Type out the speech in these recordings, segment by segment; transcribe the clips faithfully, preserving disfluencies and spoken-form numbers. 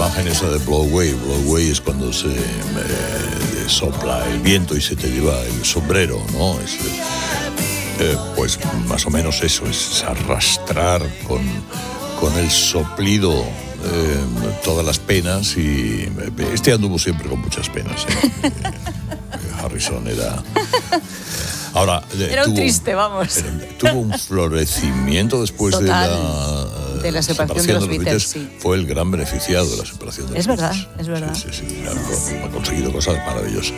imagen esa de blow away. Blow away es cuando se eh, sopla el viento y se te lleva el sombrero, ¿no? Es, eh, pues más o menos eso, es arrastrar con, con el soplido eh, todas las penas. Y este anduvo siempre con muchas penas, ¿eh? Harrison era... Ahora, era un tuvo, triste, vamos. Era, tuvo un florecimiento después Total, de la, de la separación, separación de los, de los Beatles. Beatles sí. Fue el gran beneficiado de la separación de los es verdad, Beatles. Es verdad, sí, sí, sí, claro, ha conseguido cosas maravillosas.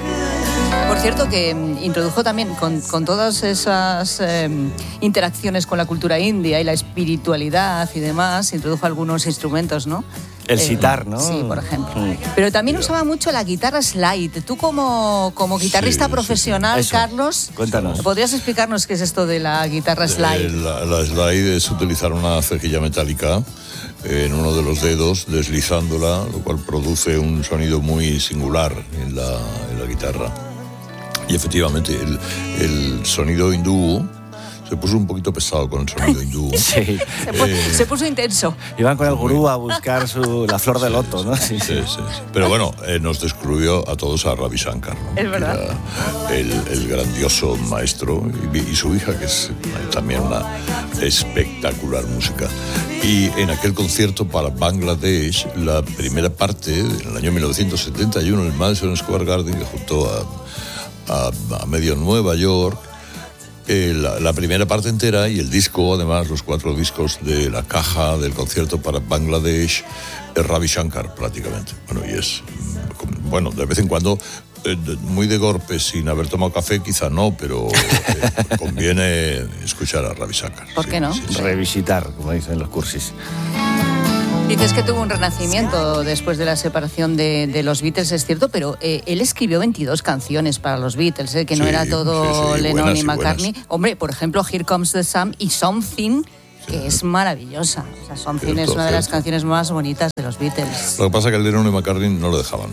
Por cierto, que introdujo también con, con todas esas eh, interacciones con la cultura india y la espiritualidad y demás, introdujo algunos instrumentos, ¿no? El eh, sitar, ¿no? Sí, por ejemplo. Mm. Pero también Mira. usaba mucho la guitarra slide. Tú como, como guitarrista sí, profesional, sí, sí. Carlos, cuéntanos. ¿Podrías explicarnos qué es esto de la guitarra slide? Eh, la, la slide es utilizar una cejilla metálica en uno de los dedos, deslizándola, lo cual produce un sonido muy singular en la, en la guitarra. Y efectivamente, el, el sonido hindú se puso un poquito pesado con el sonido hindú. Sí. Se, pu- eh, se puso intenso. Iban con el gurú a buscar su, la flor de loto, sí, ¿no? Sí, sí, sí, sí. Pero bueno, eh, nos descubrió a todos a Ravi Shankar, ¿no? Es verdad. El, el grandioso maestro y, y su hija, que es también una espectacular música. Y en aquel concierto para Bangladesh, la primera parte, en el año mil novecientos setenta y uno, en el Madison Square Garden, que junto a, a, a medio Nueva York, Eh, la, la primera parte entera y el disco, además, los cuatro discos de la caja del concierto para Bangladesh, es Ravi Shankar prácticamente. Bueno, y es, bueno, de vez en cuando, eh, muy de golpe, sin haber tomado café, quizá no, pero eh, conviene escuchar a Ravi Shankar. ¿Por qué sí, no? Sí, sí. Revisitar, como dicen los cursis. Dices que tuvo un renacimiento después de la separación de, de los Beatles, es cierto, pero eh, él escribió veintidós canciones para los Beatles, eh, que no sí, era todo sí, sí, Lennon buenas, y McCartney. Y Hombre, por ejemplo, Here Comes the Sun y Something, que sí. es maravillosa. O sea, Something cierto, es una de cierto. las canciones más bonitas de los Beatles. Lo que pasa es que el Lennon y McCartney no lo dejaban.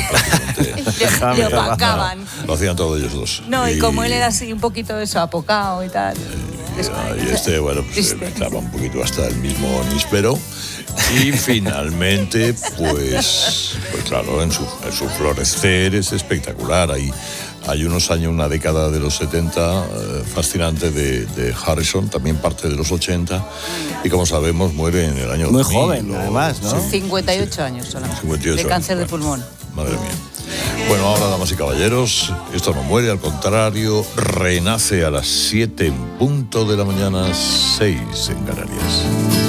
le, le opacaban. No, lo hacían todos ellos dos. No, y, y como él era así un poquito eso, apocado y tal. Y, es, y este, bueno, pues se mezclaba un poquito hasta el mismo níspero. Y finalmente, pues, pues claro, en su, en su florecer es espectacular. Hay, hay unos años, una década de los setenta, eh, fascinante de, de Harrison, también parte de los ochenta. Y como sabemos, muere en el año Muy dos mil. joven, o, además, ¿no? Sí, cincuenta y ocho sí, años solamente. cincuenta y ocho de cáncer años, de pulmón. Bueno, madre mía. Bueno, ahora, damas y caballeros, esto no muere, al contrario, renace a las siete en punto de la mañana, seis en Canarias.